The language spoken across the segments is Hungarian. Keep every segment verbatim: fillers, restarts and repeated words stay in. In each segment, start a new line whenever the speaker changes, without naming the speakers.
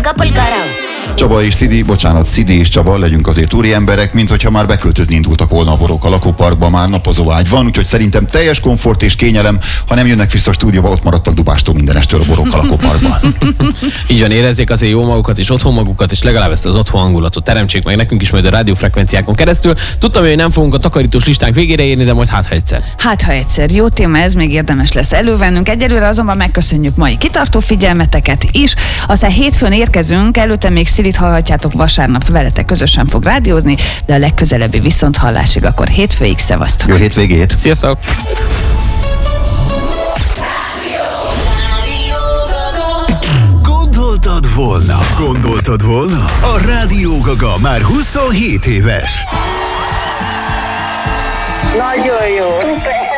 salga pa'l carajo.
Csaba és Szidi, bocsánat, Szidi és Csaba, legyünk azért úri emberek, mint hogyha már beköltözni indultak volna a borok a lakóparkba, már napozó ágy van, úgyhogy szerintem teljes komfort és kényelem, ha nem jönnek vissza a stúdióba, ott maradtak dubástól mindenestől a borok a lakóparkban.
Így van, érezzék azért jó magukat és otthon magukat, és legalább ezt az otthon hangulatot teremtsék meg nekünk is majd a rádiófrekvenciákon keresztül. Tudtam, hogy nem fogunk a takarítós listánk végére érni, de majd hát ha egyszer.
Hát ha egyszer. Jó téma, ez még érdemes lesz elővennünk. Egyelőre azonban megköszönjük mai kitartó figyelmeteket is. Aztán hétfőn érkezünk, előtte még Szilit hallhatjátok, vasárnap veletek közösen fog rádiózni, de a legközelebbi viszonthallásig akkor hétfőig szevasztok.
Jó hétvégét!
Sziasztok!
Gondoltad volna? Gondoltad volna? A Rádió Gaga már huszonhét éves.
Nagyon jó.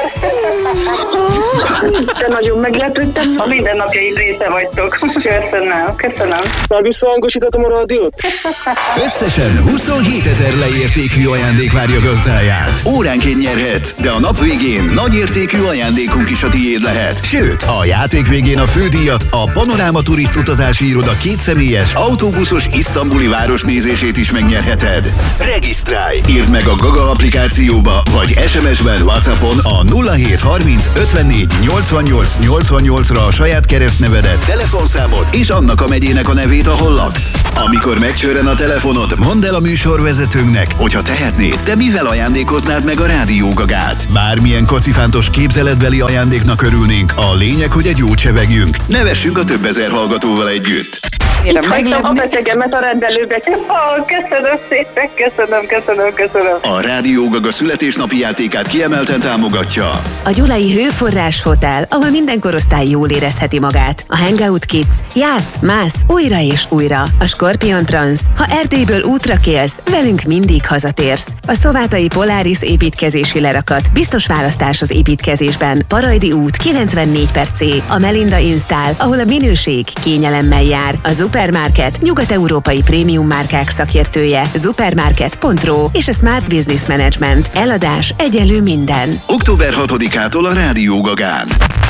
De nagyon meglepődtem. A mindennapjaid része vagytok. Köszönöm, köszönöm.
Már visszahangosítottam a rádiót?
Összesen huszonhétezer leértékű ajándék várja gazdáját. Óránként nyerhet, de a nap végén nagy értékű ajándékunk is a tiéd lehet. Sőt, a játék végén a fődíjat, a Panoráma Turist utazási iroda kétszemélyes autóbuszos isztambuli városnézését is megnyerheted. Regisztrálj! Írd meg a Gaga applikációba, vagy es em es-ben, WhatsAppon a nulla hét harminc ötvennégy nyolcvannyolc nyolcvannyolcra a saját keresztnevedet, telefonszámot és annak a megyének a nevét, ahol laksz. Amikor megcsörren a telefonod, mondd el a műsorvezetőnknek, hogyha tehetnéd, te mivel ajándékoznád meg a Rádió Gagát. Bármilyen kocifántos képzeletbeli ajándéknak örülnénk, a lényeg, hogy egy jót csevegjünk. Nevessünk a több ezer hallgatóval együtt.
Itt hagytam a betegemet a rendelőbe. Oh, köszönöm szépen, köszönöm, köszönöm, köszönöm.
A Rádió Gaga születésnapi játékát kiemelten támogatja
a Gyulai Hőforrás Hotel, ahol minden korosztály jól érezheti magát. A Hangout Kids. Játsz, mász, újra és újra. A Scorpion Trans. Ha Erdélyből útra kélsz, velünk mindig hazatérsz. A Szovátai Polaris építkezési lerakat. Biztos választás az építkezésben. Parajdi út kilencvennégy per C. A Melinda Install, ahol a minőség kényelemmel jár. A Supermarket, nyugat-európai prémium márkák szakértője. Supermarket pont ro és a Smart Business Management. Eladás egyenlő minden.
október hatodikától a Rádió Gagán.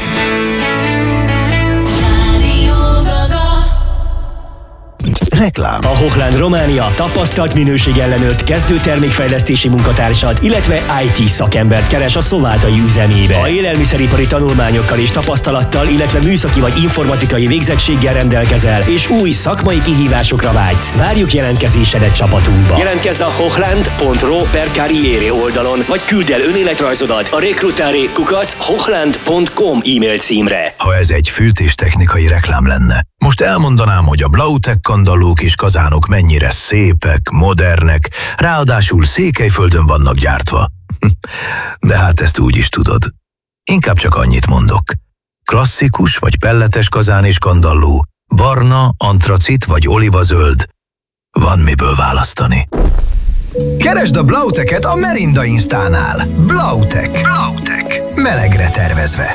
Reklám.
A Hochland Románia tapasztalt minőség ellenőrt kezdő termékfejlesztési munkatársad, illetve i té szakembert keres a szovátai üzemébe. Ha élelmiszeripari tanulmányokkal és tapasztalattal, illetve műszaki vagy informatikai végzettséggel rendelkezel, és új szakmai kihívásokra vágysz, várjuk jelentkezésedet csapatunkba. Jelentkezz a hochland pont ro per karriere oldalon, vagy küld el önéletrajzodat a recrutare kukac hochland pont com e-mail címre.
Ha ez egy fűtéstechnikai reklám lenne, most elmondanám, hogy a Blautek kandallók és kazánok mennyire szépek, modernek, ráadásul Székelyföldön vannak gyártva. De hát ezt úgy is tudod. Inkább csak annyit mondok. Klasszikus vagy pelletes kazán és kandalló, barna, antracit vagy olivazöld. Van miből választani. Keresd a Blauteket a Merinda Instánál. Blautek. Blautek. Melegre tervezve.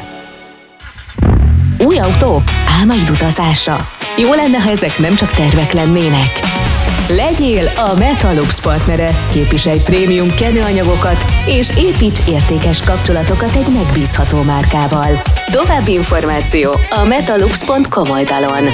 Új autó? Álmaid utazása. Jó lenne, ha ezek nem csak tervek lennének. Legyél a Metalux partnere, képviselj prémium kenőanyagokat, és építs értékes kapcsolatokat egy megbízható márkával. További információ a metalux pont com oldalon.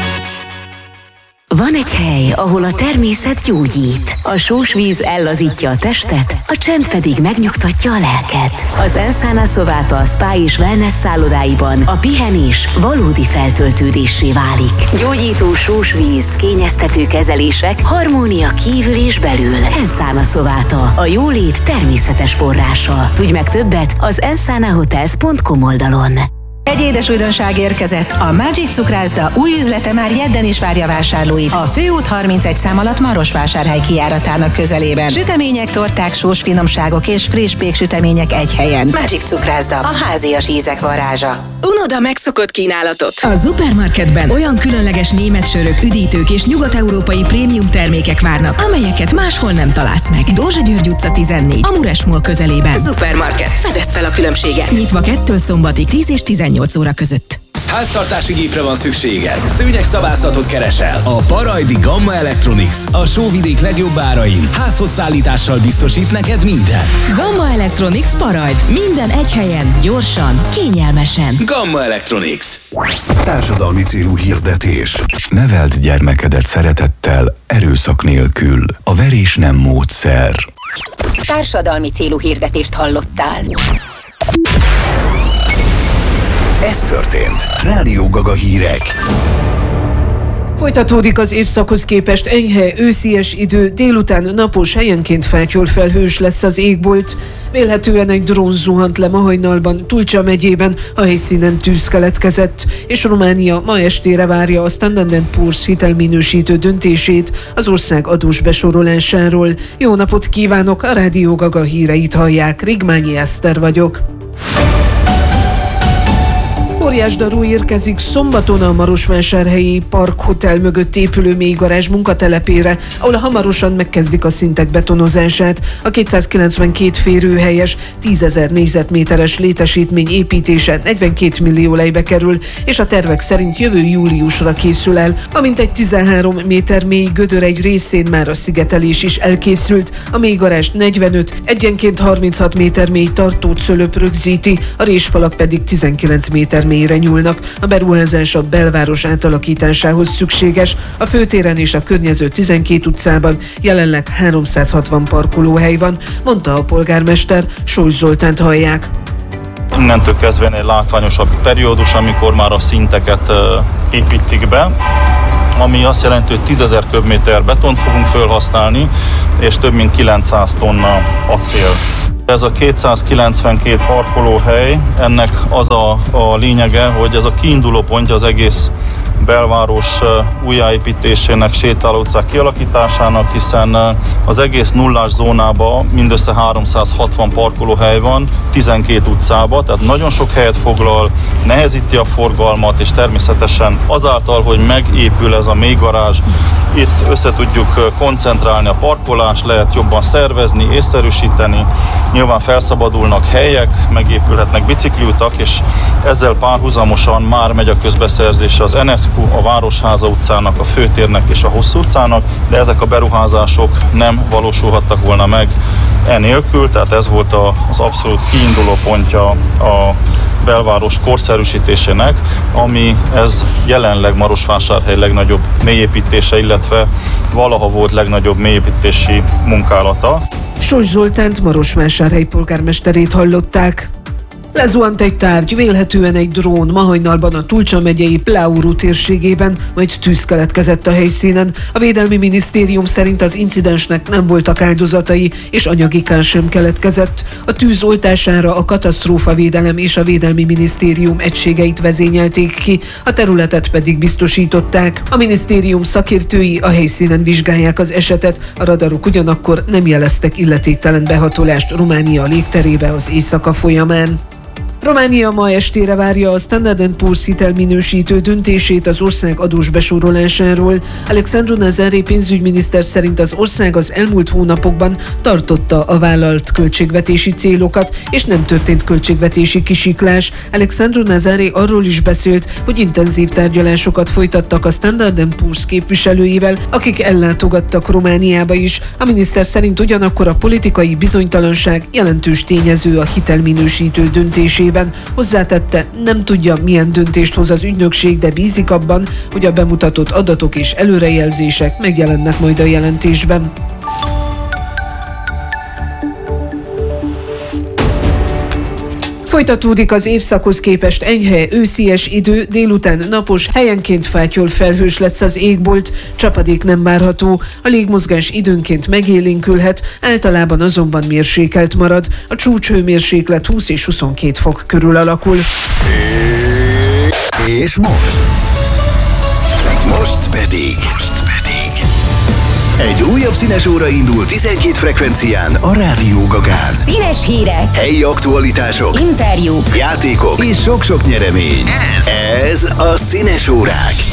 Van egy hely, ahol a természet gyógyít. A sós víz ellazítja a testet, a csend pedig megnyugtatja a lelket. Az Ensana Sovata Spa és Wellness szállodáiban a pihenés valódi feltöltődéssé válik. Gyógyító sós víz, kényeztető kezelések, harmónia kívül és belül. Ensana Sovata, a jólét természetes forrása. Tudj meg többet az ensana hotels pont com oldalon.
Egy édes újdonság érkezett. A Magic Cukrászda új üzlete már Jedden is várja vásárlóit. A Főút harmincegy szám alatt Marosvásárhely kijáratának közelében. Sütemények, torták, sós finomságok és friss péksütemények egy helyen. Magic Cukrászda, a házias ízek varázsa.
Unod a megszokott kínálatot.
A Supermarketben olyan különleges német sörök, üdítők és nyugat-európai prémium termékek várnak, amelyeket máshol nem találsz meg. Dózsa György utca tizennégy, a Mureş Mall közelében.
Supermarket. Fedezd fel a különbséget.
Nyitva kettől szombatig tíz és tizennyolc óra között.
Háztartási gépre van szükséged? Szőnyegszabászatot keresel? A Parajdi Gamma Electronics a sóvidék legjobb árain házhoz szállítással biztosít neked mindent.
Gamma Electronics Parajd. Minden egy helyen, gyorsan, kényelmesen.
Gamma Electronics.
Társadalmi célú hirdetés.
Neveld gyermekedet szeretettel, erőszak nélkül. A verés nem módszer.
Társadalmi célú hirdetést hallottál.
Ez történt. Rádió Gaga hírek.
Folytatódik az évszakhoz képest enyhe, őszies idő, délután napos, helyenként feltyol felhős lesz az égbolt. Vélhetően egy drón zuhant le ma hajnalban, Tulcsa megyében, a helyszínen tűz keletkezett, és Románia ma estére várja a Standard and Poor's hitelminősítő döntését az ország adós besorolásáról. Jó napot kívánok, a Rádió Gaga híreit hallják, Rigmányi Eszter vagyok. Óriás daru érkezik szombaton a Marosvásárhelyi Park Hotel mögött épülő mélygarázs munkatelepére, ahol hamarosan megkezdik a szintek betonozását. A kétszázkilencvenkét férőhelyes, tízezer négyzetméteres létesítmény építése negyvenkét millió lejbe kerül, és a tervek szerint jövő júliusra készül el. Amint egy tizenhárom méter mély gödör egy részén már a szigetelés is elkészült, a mélygarázs negyvenöt, egyenként harminchat méter mély tartócölöp rögzíti, a résfalak pedig tizenkilenc méter mélyre nyúlnak. A beruházás a belváros átalakításához szükséges. A főtéren és a környező tizenkét utcában jelenleg háromszázhatvan parkolóhely van, mondta a polgármester. Sós Zoltánt hallják.
Innentől kezdve egy látványosabb periódus, amikor már a szinteket építik be, ami azt jelenti, hogy tízezer köbméter betont fogunk felhasználni, és több mint kilencszáz tonna acél. Ez a kétszázkilencvenkét parkolóhely, ennek az a, a lényege, hogy ez a kiinduló pontja az egész belváros újjáépítésének, sétálóutcák kialakításának, hiszen az egész nullás zónában mindössze háromszázhatvan parkolóhely van, tizenkét utcában, tehát nagyon sok helyet foglal, nehezíti a forgalmat, és természetesen azáltal, hogy megépül ez a mélygarázs, itt össze tudjuk koncentrálni a parkolást, lehet jobban szervezni, észszerűsíteni, nyilván felszabadulnak helyek, megépülhetnek bicikliutak, és ezzel párhuzamosan már megy a közbeszerzés az en es kú, a Városháza utcának, a Főtérnek és a Hosszú utcának, de ezek a beruházások nem valósulhattak volna meg enélkül, tehát ez volt az abszolút kiinduló pontja a belváros korszerűsítésének, ami ez jelenleg Marosvásárhely legnagyobb mélyépítése, illetve valaha volt legnagyobb mélyépítési munkálata.
Sós Zoltánt, Marosvásárhely polgármesterét hallották. Lezuhant egy tárgy, vélhetően egy drón ma hajnalban a Tulcsa megyei Plauru térségében, majd tűz keletkezett a helyszínen. A Védelmi Minisztérium szerint az incidensnek nem voltak áldozatai, és anyagi kár sem keletkezett. A tűz oltására a katasztrófavédelem és a Védelmi Minisztérium egységeit vezényelték ki, a területet pedig biztosították. A minisztérium szakértői a helyszínen vizsgálják az esetet, a radarok ugyanakkor nem jeleztek illetéktelen behatolást Románia légterébe az éjszaka folyamán. Románia ma estére várja a Standard and Poor's hitelminősítő döntését az ország adós besorolásáról. Alexandru Nazaré pénzügyminiszter szerint az ország az elmúlt hónapokban tartotta a vállalt költségvetési célokat, és nem történt költségvetési kisiklás. Alexandru Nazaré arról is beszélt, hogy intenzív tárgyalásokat folytattak a Standard and Poor's képviselőivel, akik ellátogattak Romániába is. A miniszter szerint ugyanakkor a politikai bizonytalanság jelentős tényező a hitelminősítő döntésében. Hozzátette, nem tudja, milyen döntést hoz az ügynökség, de bízik abban, hogy a bemutatott adatok és előrejelzések megjelennek majd a jelentésben. Folytatódik az évszakhoz képest enyhe, őszies idő, délután napos, helyenként fátyol felhős lesz az égbolt, csapadék nem várható, a légmozgás időnként megélénkülhet, általában azonban mérsékelt marad, a csúcshőmérséklet húsz és huszonkét fok körül alakul.
És most? Most pedig... Egy újabb színes óra indul tizenkét frekvencián a Rádió Gagán.
Színes hírek,
helyi aktualitások,
interjúk,
játékok és sok-sok nyeremény. Ez a Színes órák.